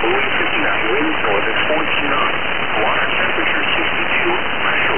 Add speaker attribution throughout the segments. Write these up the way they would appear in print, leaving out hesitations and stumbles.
Speaker 1: buoy 59, winds north at 14 knots. Water temperature 62, pressure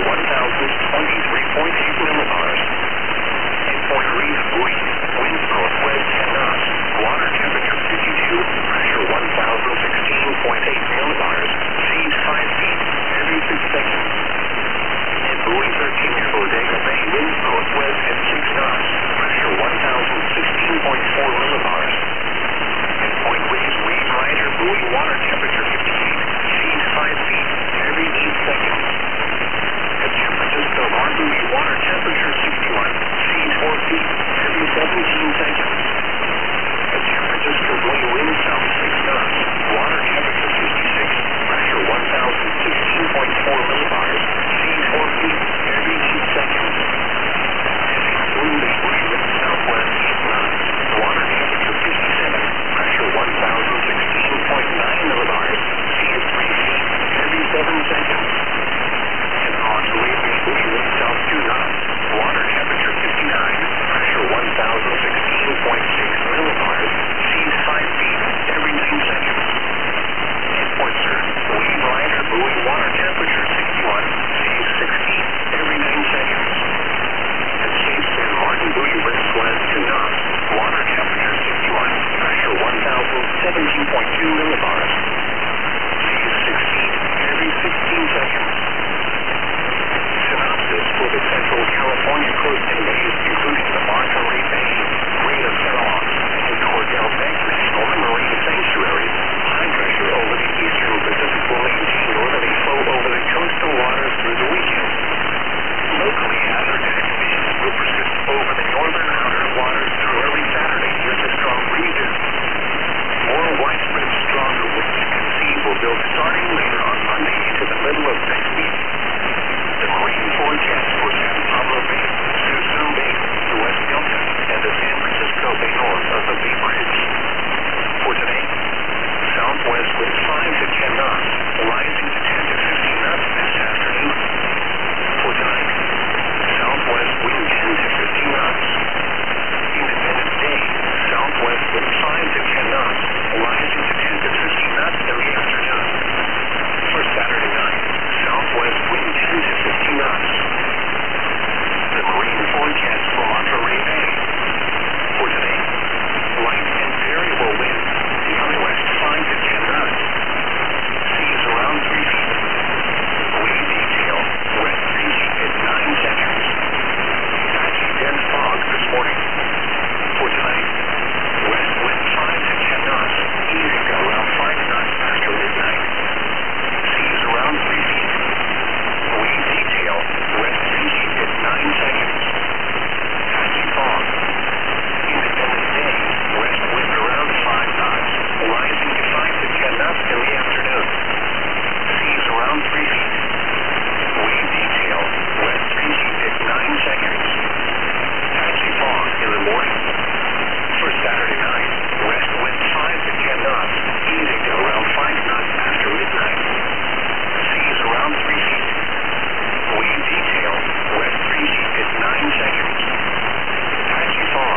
Speaker 1: 1,023.8 millibars. At Point Reef buoy, winds northwest 10 knots. Water temperature 52, pressure 1,016.8 millibars. Seas 5 feet every 6 seconds. At buoy 13 near Bodega Bay, winds northwest at 6 knots. Pressure 1,016.4 millibars. At Point Reef Rider buoy, water temperature 58, seas 5 feet every 8 seconds. At San Francisco Bar buoy, water temperature 61, seas 4 feet every 17 seconds. At San Francisco buoy, wind south 6 knots. Water temperature 56, pressure 1,016.4 millibars. Seas 4 feet every 8 seconds. At Bloom Bay buoy, wind southwest 8 knots. Water temperature 57, pressure 1,016.9 millibars. Seas 3 feet every 7 seconds. At Monterey Bay buoy, wind south 2 knots. Water temperature 59, pressure 1,016.6 millibars. Seas 5 feet every 9 seconds. At Port Said, Wave Rider buoy, water temperature 61, seas 6 feet every 9 seconds. At St. San Martin buoy, winds west 2 knots. Water temperature 61, pressure 1,017.2 millibars. Seas 6 feet every 16 seconds. Synopsis for the Central California coast and bays, including the Monterey Bay, Great Ocala, and Cordell Bank National Marine Sanctuaries. High pressure over the eastern Pacific will maintain northerly flow over the coastal waters through the weekend. Locally, hazardous winds will persist over the northern outer waters through early Saturday due to strong breezes. More widespread, stronger winds and sea will build starting later on Monday into the middle of next week. The marine forecast for San Pablo Bay, Suisun Bay, the West Delta, and the San Francisco Bay north of the Bay Bridge. For today, southwest winds 5 to 10 knots, rising to 10 to 15 knots this afternoon. For tonight, southwest wind 10 to 15 knots. Independence Day, southwest wind 5 to 10 knots, rising to 10 to 15 knots in the afternoon. For Saturday night, southwest wind 10 to 15 knots. The marine forecast for Monterey Bay. For today, light and variable winds, becoming west 5 to 10 knots. Seas around 3 feet. Wave detail, west 3 feet at 9 seconds. Patchy dense fog this morning. For tonight, west wind 5 to 10 knots, easing to around 5 knots after midnight. Seas around 3 feet. Wave detail, west 3 feet at 9 seconds. Patchy fog. Independence Day, west wind around 5 knots, rising to 5 to 10 knots in the afternoon. Seas around 3 feet. Wave detail, west 3 feet at 9 seconds. Patchy fog in the morning. For Saturday night, west wind 5 to 10 knots, easing to around 5 knots after midnight. Seas around 3 feet. Wave detail, west 3 feet at 9 seconds. Patchy fog.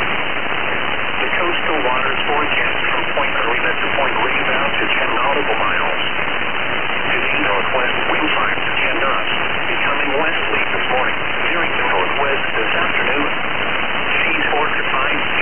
Speaker 1: The coastal waters forecast from Point Marina to Point Reyes out to 10 nautical miles. Today, northwest wind 5 to 10 knots, becoming westerly this morning, veering to northwest this afternoon. Seas 4 to 5 feet.